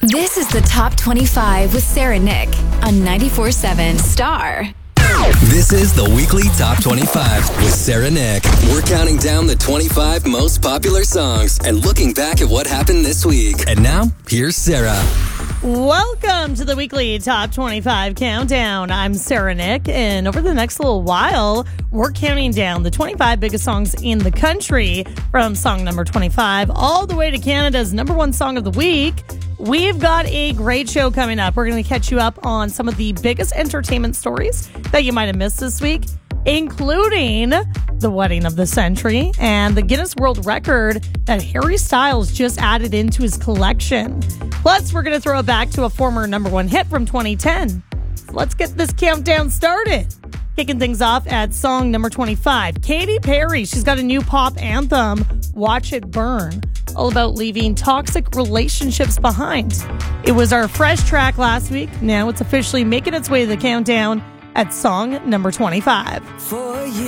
This is the Top 25 with Sarah Nick on 94.7 Star. This is the weekly Top 25 with Sarah Nick. We're counting down the 25 most popular songs and looking back at what happened this week. And now, here's Sarah. Welcome to the weekly Top 25 Countdown. I'm Sarah Nick, and over the next little while, we're counting down the 25 biggest songs in the country from song number 25 all the way to Canada's number one song of the week. We've got a great show coming up. We're going to catch you up on some of the biggest entertainment stories that you might have missed this week, including the wedding of the century and the Guinness World Record that Harry Styles just added into his collection. Plus, we're going to throw it back to a former number one hit from 2010. So let's get this countdown started. Kicking things off at song number 25, Katy Perry. She's got a new pop anthem, Watch It Burn, all about leaving toxic relationships behind. It was our fresh track last week. Now it's officially making its way to the countdown at song number 25. For you.